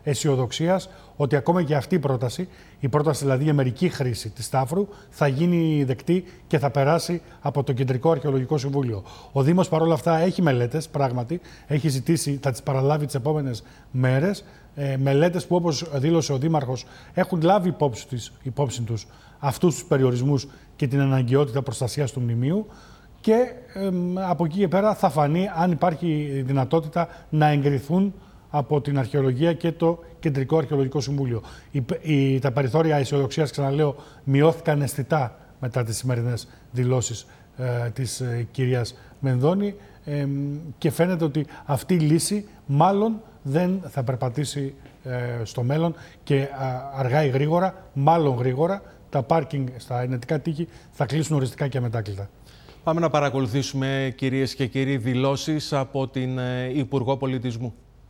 αισιοδοξίας ότι ακόμα και αυτή η πρόταση δηλαδή για μερική χρήση της τάφρου, θα γίνει δεκτή και θα περάσει από το Κεντρικό Αρχαιολογικό Συμβούλιο. Ο Δήμος παρόλα αυτά έχει μελέτες, πράγματι, έχει ζητήσει, θα τις παραλάβει τις επόμενες μέρες. Μελέτες που, όπως δήλωσε ο Δήμαρχος, έχουν λάβει υπόψη τους αυτούς τους περιορισμούς και την αναγκαιότητα προστασίας του μνημείου. Και από εκεί και πέρα θα φανεί αν υπάρχει δυνατότητα να εγκριθούν από την αρχαιολογία και το Κεντρικό Αρχαιολογικό Συμβούλιο. Τα περιθώρια αισιοδοξίας, ξαναλέω, μειώθηκαν αισθητά μετά τις σημερινές δηλώσεις της κυρίας Μενδώνη και φαίνεται ότι αυτή η λύση μάλλον δεν θα περπατήσει στο μέλλον και αργά ή γρήγορα, μάλλον γρήγορα, τα πάρκινγκ στα ενετικά τείχη θα κλείσουν οριστικά και αμετάκλητα. Πάμε να παρακολουθήσουμε, κυρίες και κύριοι, δηλώσεις από την Υπουργό Πολιτισμού.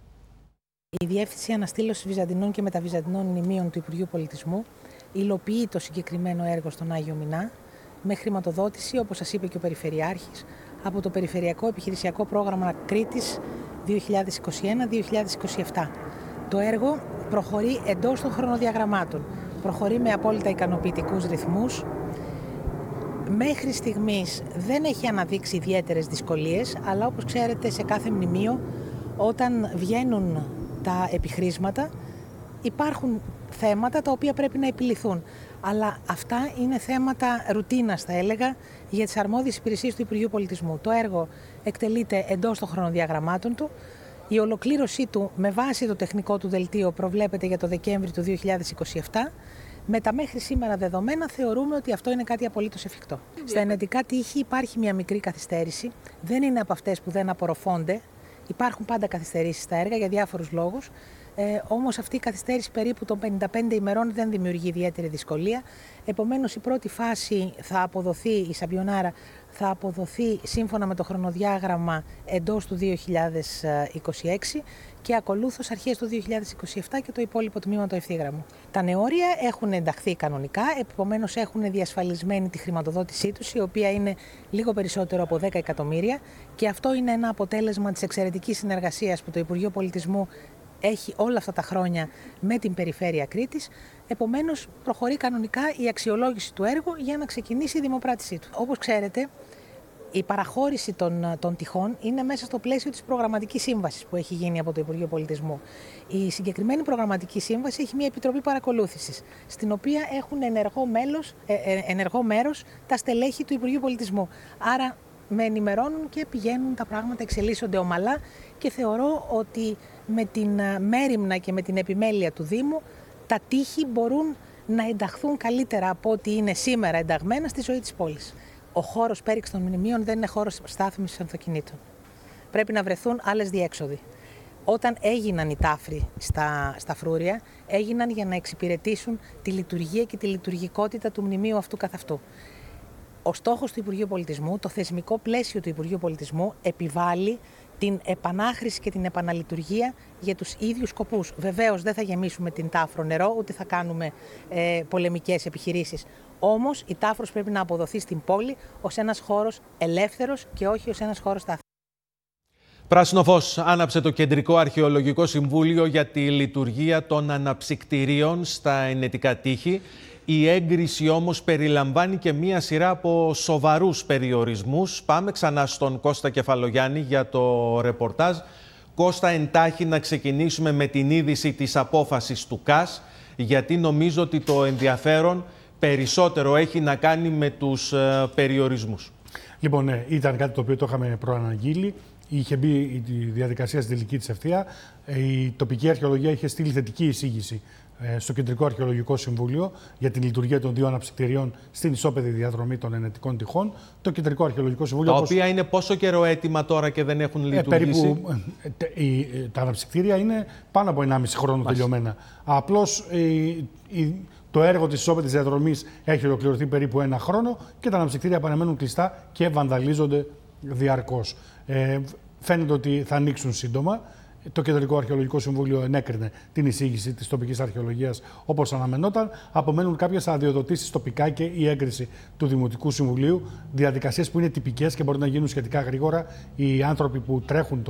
Η Διεύθυνση Αναστήλωσης Βυζαντινών και Μεταβυζαντινών Μνημείων του Υπουργείου Πολιτισμού υλοποιεί το συγκεκριμένο έργο στον Άγιο Μινά με χρηματοδότηση, όπως σας είπε και ο Περιφερειάρχης, από το Περιφερειακό Επιχειρησιακό Πρόγραμμα Κρήτης 2021-2027. Το έργο προχωρεί εντός των χρονοδιαγραμμάτων. Προχωρεί με απόλυτα ικανοποιητικούς ρυθμούς. Μέχρι στιγμής δεν έχει αναδείξει ιδιαίτερες δυσκολίες, αλλά όπως ξέρετε σε κάθε μνημείο όταν βγαίνουν τα επιχρήσματα υπάρχουν θέματα τα οποία πρέπει να επιληθούν. Αλλά αυτά είναι θέματα ρουτίνας, θα έλεγα, για τις αρμόδιες υπηρεσίες του Υπουργείου Πολιτισμού. Το έργο εκτελείται εντός των χρονοδιαγραμμάτων του. Η ολοκλήρωσή του με βάση το τεχνικό του δελτίο προβλέπεται για το Δεκέμβρη του 2027. Με τα μέχρι σήμερα δεδομένα θεωρούμε ότι αυτό είναι κάτι απολύτως εφικτό. Στα ενετικά τείχη υπάρχει μια μικρή καθυστέρηση. Δεν είναι από αυτές που δεν απορροφώνται. Υπάρχουν πάντα καθυστερήσεις στα έργα για διάφορους λόγους. Όμως αυτή η καθυστέρηση περίπου των 55 ημερών δεν δημιουργεί ιδιαίτερη δυσκολία. Επομένως η πρώτη φάση θα αποδοθεί, η Σαμπιονάρα θα αποδοθεί σύμφωνα με το χρονοδιάγραμμα εντός του 2026 και ακολούθως αρχές του 2027 και το υπόλοιπο τμήμα το ευθύγραμμο. Τα νεώρια έχουν ενταχθεί κανονικά, επομένως έχουν διασφαλισμένη τη χρηματοδότησή τους, η οποία είναι λίγο περισσότερο από 10 εκατομμύρια και αυτό είναι ένα αποτέλεσμα της εξαιρετικής συνεργασίας που το Υπουργείο Πολιτισμού έχει όλα αυτά τα χρόνια με την Περιφέρεια Κρήτης. Επομένως, προχωρεί κανονικά η αξιολόγηση του έργου για να ξεκινήσει η δημοπράτησή του. Όπως ξέρετε, η παραχώρηση των τυχών είναι μέσα στο πλαίσιο της προγραμματικής σύμβασης που έχει γίνει από το Υπουργείο Πολιτισμού. Η συγκεκριμένη προγραμματική σύμβαση έχει μια επιτροπή παρακολούθησης, στην οποία έχουν ενεργό μέρος τα στελέχη του Υπουργείου Πολιτισμού. Άρα, με ενημερώνουν και πηγαίνουν τα πράγματα, εξελίσσονται ομαλά και θεωρώ ότι με την μέριμνα και με την επιμέλεια του Δήμου τα τείχη μπορούν να ενταχθούν καλύτερα από ό,τι είναι σήμερα ενταγμένα στη ζωή της πόλης. Ο χώρος πέριξ των μνημείων δεν είναι χώρος στάθμισης αυτοκινήτων. Πρέπει να βρεθούν άλλες διέξοδοι. Όταν έγιναν οι τάφροι στα φρούρια, έγιναν για να εξυπηρετήσουν τη λειτουργία και τη λειτουργικότητα του μνημείου αυτού καθ' αυτού. Ο στόχος του Υπουργείου Πολιτισμού, το θεσμικό πλαίσιο του Υπουργείου Πολιτισμού επιβάλλει την επανάχρηση και την επαναλειτουργία για τους ίδιους σκοπούς. Βεβαίως δεν θα γεμίσουμε την τάφρο νερό, ούτε θα κάνουμε πολεμικές επιχειρήσεις. Όμως η τάφρος πρέπει να αποδοθεί στην πόλη ως ένας χώρος ελεύθερος και όχι ως ένας χώρος τάφρος. Πράσινο φως άναψε το Κεντρικό Αρχαιολογικό Συμβούλιο για τη λειτουργία των αναψυκτηρίων στα ενετικά τείχη. Η έγκριση όμως περιλαμβάνει και μία σειρά από σοβαρούς περιορισμούς. Πάμε ξανά στον Κώστα Κεφαλογιάννη για το ρεπορτάζ. Κώστα, εντάχει να ξεκινήσουμε με την είδηση της απόφασης του ΚΑΣ, γιατί νομίζω ότι το ενδιαφέρον περισσότερο έχει να κάνει με τους περιορισμούς. Λοιπόν, ναι, ήταν κάτι το οποίο το είχαμε προαναγγείλει. Είχε μπει η διαδικασία στη τελική της ευθεία. Η τοπική αρχαιολογία είχε στείλει θετική εισήγηση στο Κεντρικό Αρχαιολογικό Συμβούλιο για την λειτουργία των δύο αναψυκτηριών στην ισόπεδη διαδρομή των ενετικών τυχών. Το Κεντρικό Αρχαιολογικό Συμβούλιο. Τα οποία είναι πόσο καιρό έτοιμα τώρα και δεν έχουν λειτουργήσει? Τα αναψυκτήρια είναι πάνω από 1,5 χρόνο τελειωμένα. Απλώς το έργο της ισόπεδης διαδρομής έχει ολοκληρωθεί περίπου 1 χρόνο και τα αναψυκτήρια παραμένουν κλειστά και βανδαλίζονται διαρκώς. Φαίνεται ότι θα ανοίξουν σύντομα. Το Κεντρικό Αρχαιολογικό Συμβούλιο ενέκρινε την εισήγηση της τοπικής αρχαιολογίας όπως αναμενόταν. Απομένουν κάποιες αδειοδοτήσεις τοπικά και η έγκριση του Δημοτικού Συμβουλίου. Διαδικασίες που είναι τυπικές και μπορεί να γίνουν σχετικά γρήγορα. Οι άνθρωποι που τρέχουν